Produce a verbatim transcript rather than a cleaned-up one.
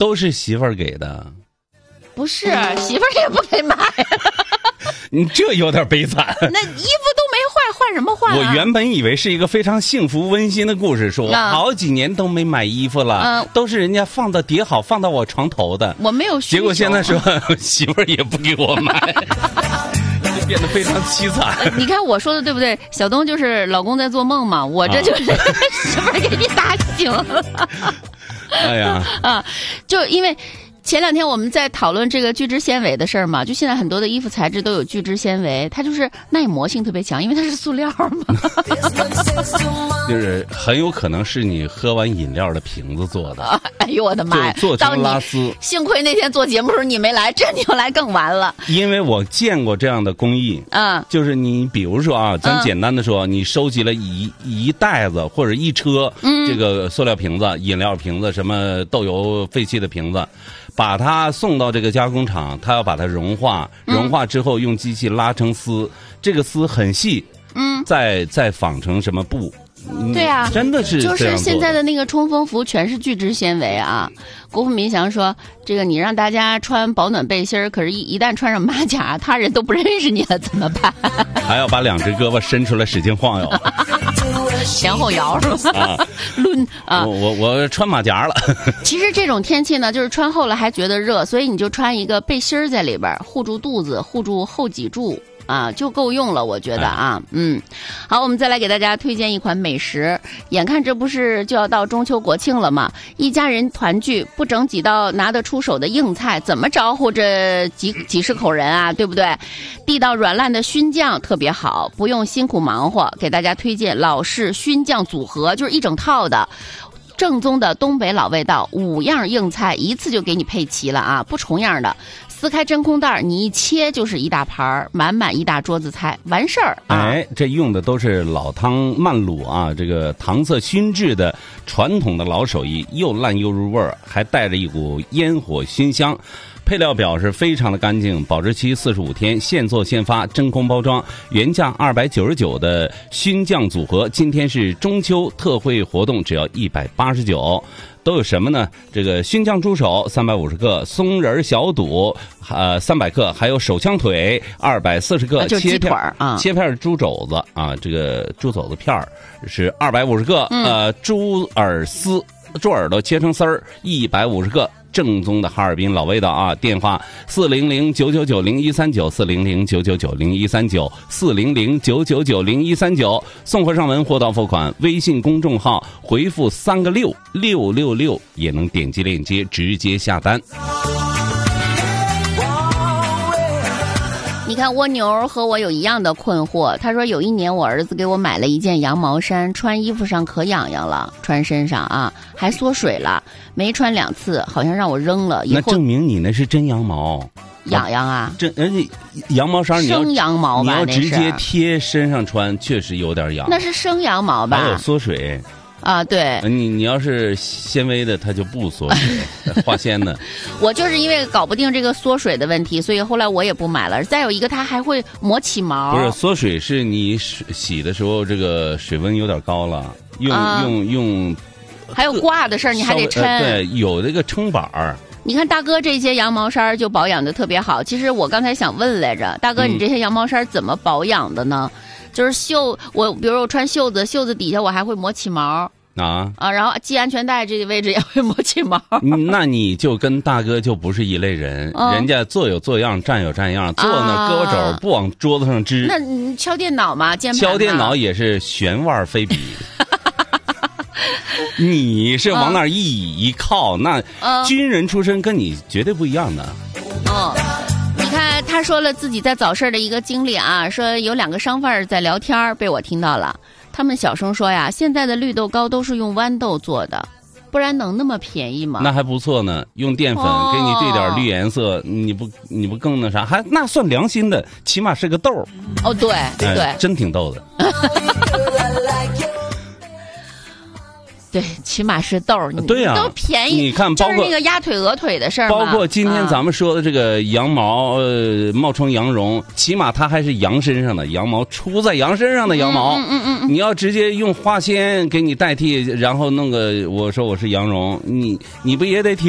都是媳妇儿给的。 不是，媳妇儿也不给买。 你这有点悲惨。 那衣服都没换，换什么换、啊？ 我原本以为是一个非常幸福温馨的故事，说我好几年都没买衣服了， 嗯、 都是人家放的叠好放到我床头的。 我没有需求。 结果现在说媳妇儿也不给我买。变得非常凄惨。 你看我说的对不对？小东就是老公在做梦嘛，我这就是、啊、媳妇儿给你打醒了。 哎呀， 啊，就因为前两天我们在讨论这个聚酯纤维的事儿嘛，就现在很多的衣服材质都有聚酯纤维，它就是耐磨性特别强，因为它是塑料嘛。 就是很有可能是你喝完饮料的瓶子做的。 哎呦我的妈呀！ 做成拉丝。 幸亏那天做节目的时候你没来，这你要来更完了。 因为我见过这样的工艺， 嗯， 就是你比如说啊，咱简单的说，嗯、你收集了一一袋子或者一车、嗯、这个塑料瓶子、饮料瓶子、什么豆油废弃的瓶子。把它送到这个加工厂，它要把它融化，融化之后用机器拉成丝，嗯、这个丝很细，嗯，再再纺成什么布。 对啊， 真的是就是现在的那个冲锋服全是聚酯纤维啊。国富民祥说，这个你让大家穿保暖背心儿，可是一一旦穿上马甲，他人都不认识你了，怎么办？ 还要把两只胳膊伸出来使劲晃悠， 前后摇是吧？啊，抡啊！ 我我我穿马甲了。 其实这种天气呢，就是穿厚了还觉得热，所以你就穿一个背心儿在里边，护住肚子，护住后脊柱。啊，就够用了，我觉得啊，嗯，好，我们再来给大家推荐一款美食。眼看这不是就要到中秋国庆了吗？一家人团聚，不整几道拿得出手的硬菜，怎么招呼这几几十口人啊？对不对？地道软烂的熏酱特别好，不用辛苦忙活。给大家推荐老式熏酱组合，就是一整套的。正宗的东北老味道，五样硬菜一次就给你配齐了啊，不重样的。撕开真空袋，你一切就是一大盘，满满一大桌子菜，完事儿、啊。 哎，这用的都是老汤慢卤啊，这个糖色熏制的传统的老手艺，又烂又入味儿，还带着一股烟火熏香。配料表是非常的干净，保质期四十五天，现做现发，真空包装，原价二百九十九的熏酱组合，今天是中秋特惠活动，只要一百八十九。都有什么呢？这个熏酱猪手三百五十克，松仁小肚呃三百克，还有手枪腿二百四十克， 啊、就是切片啊， 切片猪肘子啊，这个猪肘子片儿是二百五十克，嗯、呃，猪耳丝猪耳朵切成丝儿一百五十克。正宗的哈尔滨老味道啊！电话四零零九九九零一三九四零零九九九零一三九四零零九九九零一三九，送货上门，货到付款。微信公众号回复三个六六六六，也能点击链接直接下单。 你看蜗牛和我有一样的困惑，他说有一年我儿子给我买了一件羊毛衫，穿衣服上可痒痒了，穿身上啊还缩水了，没穿两次好像让我扔了。以后那证明你那是真羊毛， 痒痒啊！ 这而且羊毛衫你要生羊毛吧， 你要直接贴身上穿，确实有点痒。 那是生羊毛吧？ 还有缩水。 啊，对， 你你要是纤维的，它就不缩水；化纤的， 我就是因为搞不定这个缩水的问题，所以后来我也不买了。再有一个，它还会磨起毛。 不是缩水，是你洗的时候这个水温有点高了，用、啊、用用。 还有挂的事儿，你还得抻、 呃。对，有这个撑板儿。 你看大哥这些羊毛衫就保养的特别好。其实我刚才想问来着，大哥，你这些羊毛衫怎么保养的呢？嗯、就是袖，我比如我穿袖子，袖子底下我还会磨起毛。 啊啊！然后系安全带这个位置也会磨起毛。 那你就跟大哥就不是一类人，哦、人家做有做样，站有站样，坐那胳膊肘不往桌子上支。 那你敲电脑嘛，键盘敲电脑也是旋腕飞笔。你是往那儿一一靠，那军人出身跟你绝对不一样的。 哦，你看他说了自己在早市的一个经历啊，说有两个商贩在聊天，被我听到了。他们小声说呀，现在的绿豆糕都是用豌豆做的，不然能那么便宜吗？ 那还不错呢，用淀粉给你兑点绿颜色，哦、你不你不更那啥？还那算良心的，起码是个豆。 哦，对对、 哎，真挺逗的。 对，起码是豆儿， 对呀、啊， 都便宜。 你看，包括就是那个鸭腿、鹅腿的事儿， 包括今天咱们说的这个羊毛，呃，冒充羊绒，起码它还是羊身上的羊毛，出在羊身上的羊毛。 嗯嗯嗯嗯。 你要直接用化纤给你代替，然后弄个，我说我是羊绒，你你不也得挺？